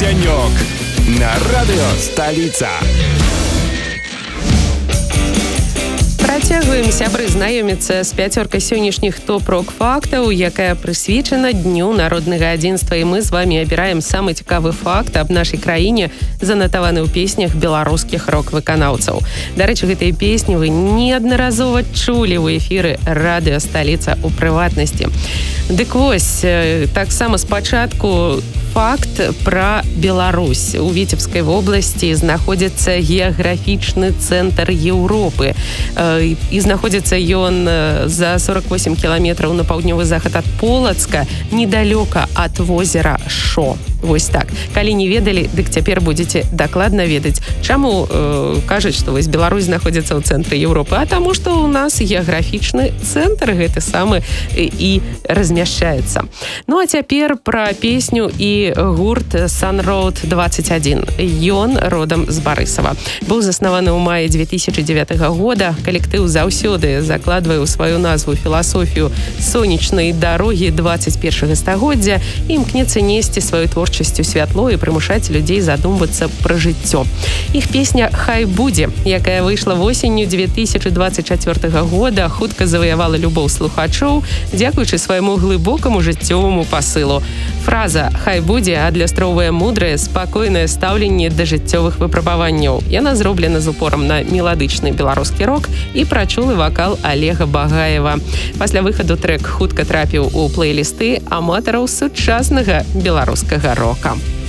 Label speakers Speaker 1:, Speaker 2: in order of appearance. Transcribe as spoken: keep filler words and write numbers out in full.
Speaker 1: Денек на радио «Столица».
Speaker 2: Працягваем, сябры, знаёміцца з пяцёркай сённяшніх топ-рок-фактаў, якая прысвечана Дню народнага адзінства. І мы з вами абіраем самы цікавы факт аб нашай краіне, занатаваны ў песнях беларускіх рок-выканаўцаў. Дарэчы, гэтыя песні вы неаднаразова чулі ў эфіры радыё «Сталіца» ў прыватнасці. Дык вось, таксама спачатку факт пра Беларусь. У Віцебскай вобласці знаходзіцца геаграфічны цэнтр Еўропы. І знаходзіцца ён за сорок восемь кіламетраў на паўднёвы захад ад Полацка, недалёка ад возера Шо. Вось так. Калі не ведалі, дык цяпер будзеце дакладна ведаць. Чаму э, кажуць, што вось Беларусь знаходзіцца ў цэнтры Еўропы? А таму, што ў нас геаграфічны цэнтр гэты самы і размяшчаецца. Ну а цяпер пра песню і гурт Sunroad двадцать один. Ён родам з Барысава. Быў заснаваны ў маі две тысячы дзевятага года. Калектыў заўсёды закладвае ў сваю назву філасофію сонечнай дарогі двадцать першага стагоддзя і імкнецца несці сваю творчасцю святло і прымушаць людзей задумвацца пра жыццё. Іх песня «Хай будзе», якая выйшла восенню две тысячы двадцать чацвёртага года, хутка заваявала любоў слухачоў, дзякуючы свайму глыбокаму жыццёваму пасылу. Фраза «Хай будзе» адлюстроўвае мудрае, спакойнае стаўленне да жыццёвых выпрабаванняў. Яна зроблена з упорам на меладычны беларускі рок і прачулы вакал Олега Багаева. Пасля выхаду трэк хутка трапіў у плейлісты аматараў сучаснага беларускага рока.